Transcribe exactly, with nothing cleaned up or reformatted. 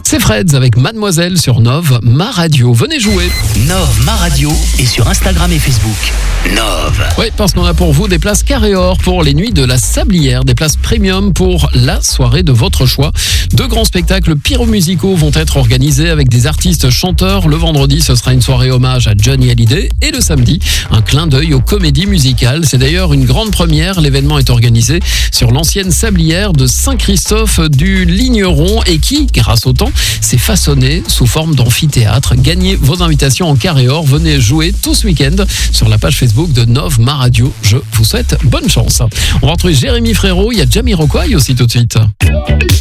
C'est Freds avec Mademoiselle sur Nove, ma radio. Venez jouer. Nove, ma radio est sur Instagram et Facebook. Nove. Oui, parce qu'on a pour vous des places carré or pour les nuits de la Sablière, des places premium pour la soirée de votre choix. Deux grands spectacles pyromusicaux vont être organisés avec des artistes chanteurs. Le vendredi, ce sera une soirée hommage à Johnny Hallyday et le samedi, un clin d'œil aux comédies musicales. C'est d'ailleurs une grande première. L'événement est organisé sur l'ancienne Sablière de Saint-Christophe du Ligneron et qui, grâce au temps, s'est façonné sous forme d'amphithéâtre. Gagnez vos invitations en carré or. Venez jouer tout ce week-end sur la page Facebook de Nove, ma radio. Je vous souhaite bonne chance. On va retrouver Jérémy Frérot. Il y a Jamiroquai aussi tout de suite.